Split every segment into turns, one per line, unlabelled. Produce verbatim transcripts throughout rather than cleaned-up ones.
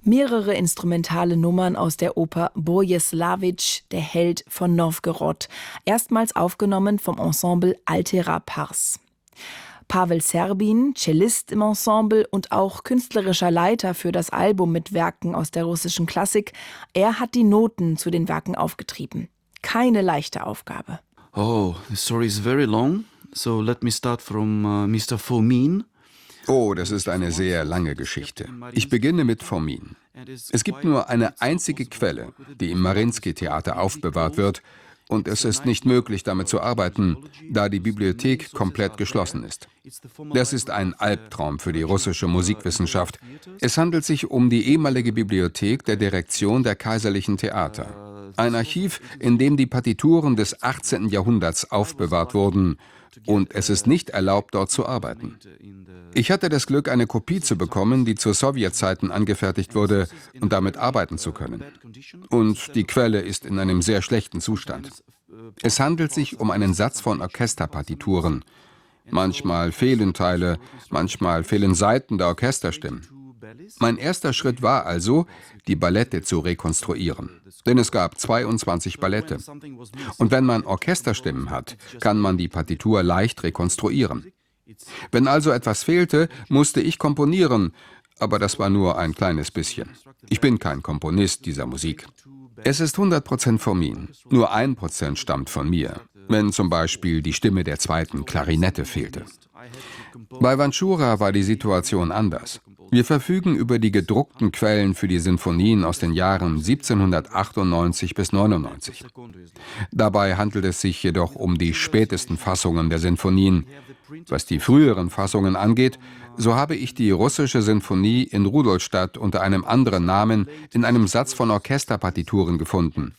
Mehrere instrumentale Nummern aus der Oper Bojeslawitsch, der Held von Nowgorod, erstmals aufgenommen vom Ensemble Altera Pars. Pavel Serbin, Cellist im Ensemble und auch künstlerischer Leiter für das Album mit Werken aus der russischen Klassik, er hat die Noten zu den Werken aufgetrieben. Keine leichte Aufgabe.
Oh, the story is very long, so let me start from uh, Mister Fomin.
Oh, das ist eine sehr lange Geschichte. Ich beginne mit Fomin. Es gibt nur eine einzige Quelle, die im Mariinsky-Theater aufbewahrt wird, und es ist nicht möglich, damit zu arbeiten, da die Bibliothek komplett geschlossen ist. Das ist ein Albtraum für die russische Musikwissenschaft. Es handelt sich um die ehemalige Bibliothek der Direktion der Kaiserlichen Theater. Ein Archiv, in dem die Partituren des achtzehnten Jahrhunderts aufbewahrt wurden, und es ist nicht erlaubt, dort zu arbeiten. Ich hatte das Glück, eine Kopie zu bekommen, die zu Sowjetzeiten angefertigt wurde, und damit arbeiten zu können. Und die Quelle ist in einem sehr schlechten Zustand. Es handelt sich um einen Satz von Orchesterpartituren. Manchmal fehlen Teile, manchmal fehlen Saiten der Orchesterstimmen. Mein erster Schritt war also, die Ballette zu rekonstruieren. Denn es gab zweiundzwanzig Ballette. Und wenn man Orchesterstimmen hat, kann man die Partitur leicht rekonstruieren. Wenn also etwas fehlte, musste ich komponieren, aber das war nur ein kleines bisschen. Ich bin kein Komponist dieser Musik. Es ist hundert Prozent Fomin, nur ein Prozent stammt von mir, wenn zum Beispiel die Stimme der zweiten Klarinette fehlte. Bei Vanchura war die Situation anders. Wir verfügen über die gedruckten Quellen für die Sinfonien aus den Jahren siebzehnhundertachtundneunzig bis neunundneunzig. Dabei handelt es sich jedoch um die spätesten Fassungen der Sinfonien. Was die früheren Fassungen angeht, so habe ich die russische Sinfonie in Rudolstadt unter einem anderen Namen in einem Satz von Orchesterpartituren gefunden.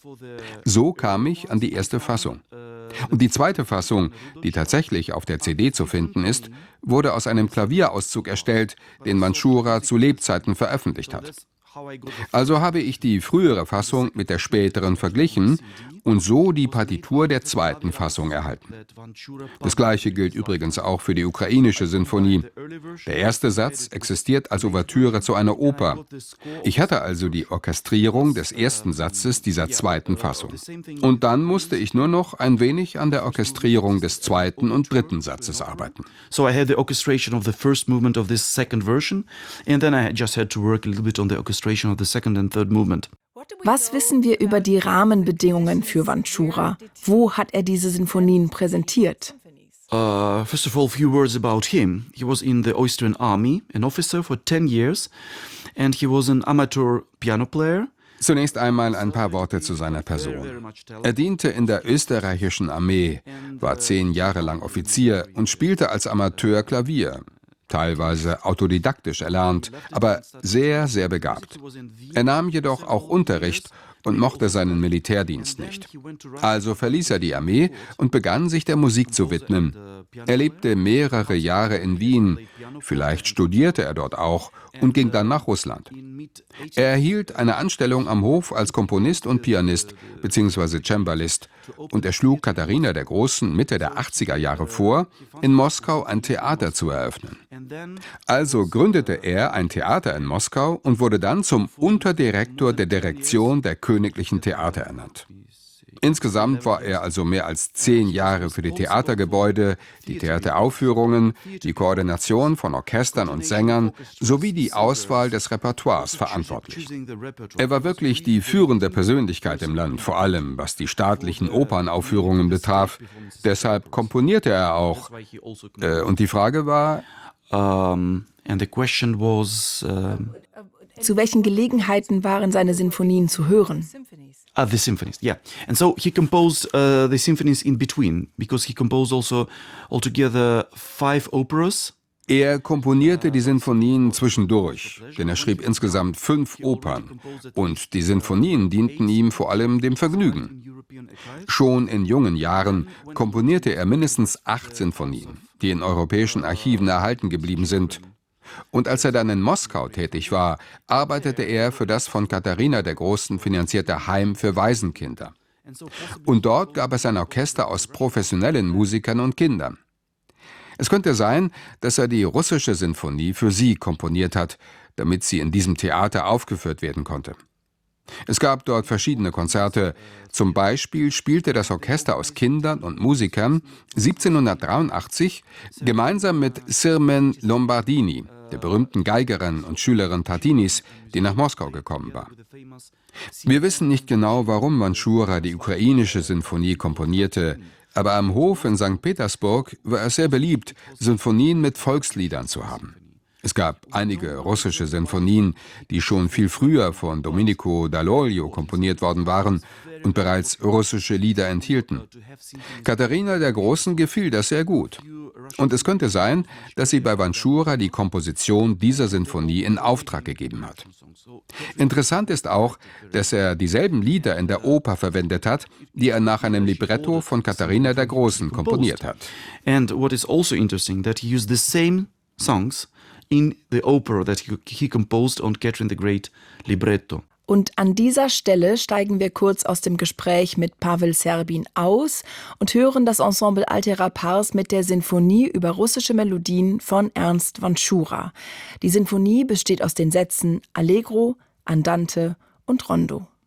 So kam ich an die erste Fassung. Und die zweite Fassung, die tatsächlich auf der C D zu finden ist, wurde aus einem Klavierauszug erstellt, den Vanchura zu Lebzeiten veröffentlicht hat. Also habe ich die frühere Fassung mit der späteren verglichen und so die Partitur der zweiten Fassung erhalten. Das Gleiche gilt übrigens auch für die ukrainische Sinfonie. Der erste Satz existiert als Ouvertüre zu einer Oper. Ich hatte also die Orchestrierung des ersten Satzes dieser zweiten Fassung. Und dann musste ich nur noch ein wenig an der Orchestrierung des zweiten und dritten Satzes arbeiten.
So I had the orchestration of the first movement of this second version, and then I just had to work a little bit on the orchestration of the second and third movement.
Was wissen wir über die Rahmenbedingungen für Vanchura? Wo hat er diese Sinfonien präsentiert?
Uh, first of all, a few words about him. He was in the Austrian army, an officer for ten years, and he was an amateur piano player.
Zunächst einmal ein paar Worte zu seiner Person. Er diente in der österreichischen Armee, war zehn Jahre lang Offizier und spielte als Amateur Klavier. Teilweise autodidaktisch erlernt, aber sehr, sehr begabt. Er nahm jedoch auch Unterricht und mochte seinen Militärdienst nicht. Also verließ er die Armee und begann, sich der Musik zu widmen. Er lebte mehrere Jahre in Wien, vielleicht studierte er dort auch und ging dann nach Russland. Er erhielt eine Anstellung am Hof als Komponist und Pianist bzw. Cembalist und er schlug Katharina der Großen Mitte der achtziger Jahre vor, in Moskau ein Theater zu eröffnen. Also gründete er ein Theater in Moskau und wurde dann zum Unterdirektor der Direktion der Königlichen Theater ernannt. Insgesamt war er also mehr als zehn Jahre für die Theatergebäude, die Theateraufführungen, die Koordination von Orchestern und Sängern sowie die Auswahl des Repertoires verantwortlich. Er war wirklich die führende Persönlichkeit im Land, vor allem was die staatlichen Opernaufführungen betraf. Deshalb komponierte er auch. Äh, und die Frage war...
Um, and the question was... Uh,
Zu welchen Gelegenheiten waren seine Sinfonien zu hören?
Uh, the symphonies, yeah. And so he composed uh, the symphonies in between, because he composed also altogether five operas.
Er komponierte die Sinfonien zwischendurch, denn er schrieb insgesamt fünf Opern. Und die Sinfonien dienten ihm vor allem dem Vergnügen. Schon in jungen Jahren komponierte er mindestens acht Sinfonien, die in europäischen Archiven erhalten geblieben sind. Und als er dann in Moskau tätig war, arbeitete er für das von Katharina der Großen finanzierte Heim für Waisenkinder. Und dort gab es ein Orchester aus professionellen Musikern und Kindern. Es könnte sein, dass er die russische Sinfonie für sie komponiert hat, damit sie in diesem Theater aufgeführt werden konnte. Es gab dort verschiedene Konzerte. Zum Beispiel spielte das Orchester aus Kindern und Musikern siebzehnhundertdreiundachtzig gemeinsam mit Sirmen Lombardini, der berühmten Geigerin und Schülerin Tartinis, die nach Moskau gekommen war. Wir wissen nicht genau, warum Vanschura die ukrainische Sinfonie komponierte, aber am Hof in Sankt Petersburg war es sehr beliebt, Sinfonien mit Volksliedern zu haben. Es gab einige russische Sinfonien, die schon viel früher von Domenico Dall'Oglio komponiert worden waren und bereits russische Lieder enthielten. Katharina der Großen gefiel das sehr gut. Und es könnte sein, dass sie bei Vanschura die Komposition dieser Sinfonie in Auftrag gegeben hat. Interessant ist auch, dass er dieselben Lieder in der Oper verwendet hat, die er nach einem Libretto von Katharina der Großen komponiert hat.
And what is also interesting, that he used the same songs in the opera that he, he composed on Catherine the Great libretto.
Und an dieser Stelle steigen wir kurz aus dem Gespräch mit Pavel Serbin aus und hören das Ensemble Altera Pars mit der Sinfonie über russische Melodien von Ernst Vanschura. Die Sinfonie besteht aus den Sätzen Allegro, Andante und Rondo.